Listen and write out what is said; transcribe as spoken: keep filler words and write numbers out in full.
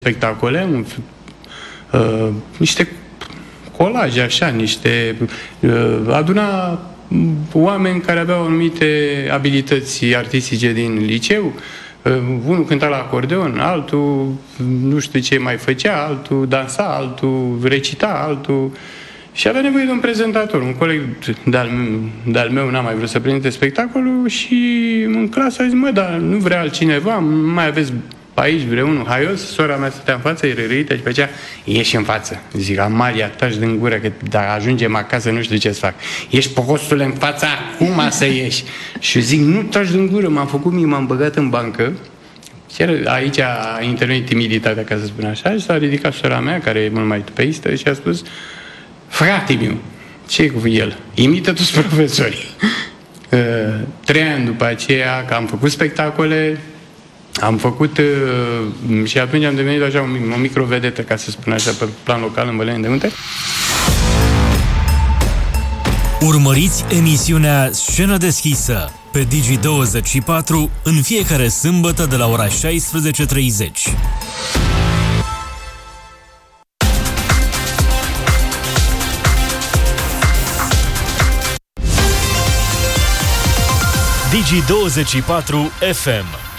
spectacole, un, uh, niște colaje, așa, niște... Uh, aduna oameni care aveau anumite abilități artistice din liceu. Uh, unul cânta la acordeon, altul nu știu ce mai făcea, altul dansa, altul recita, altul... Și avea nevoie de un prezentator. Un coleg de-al meu, de-al meu n-a mai vrut să prezinte spectacolul și în clasă a zis, mă, dar nu vrea altcineva, mai aveți aici vreunul haios? Sora mea stătea în față, e rărită și pe aceea, ieși în față. Zic, Amalia, taci din gură, că dacă ajungem acasă nu știu ce să fac. Ești postule în fața, acum să ieși. Și zic, nu taci din gură, m-am făcut mie, m-am băgat în bancă. Chiar aici a intervenit timiditatea, ca să spun așa, și s-a ridicat sora mea, care e mult mai tupeistă, și a spus, frate meu, ce cu el? Imită toți profesorii. Uh, trei ani după aceea, că am făcut spectacole, am făcut uh, și atunci am devenit așa o, o microvedetă, ca să spun așa, pe plan local în Băleni de Unte. Urmăriți emisiunea Scenă deschisă pe Digi douăzeci și patru în fiecare sâmbătă de la ora șaisprezece treizeci. Digi douăzeci și patru F M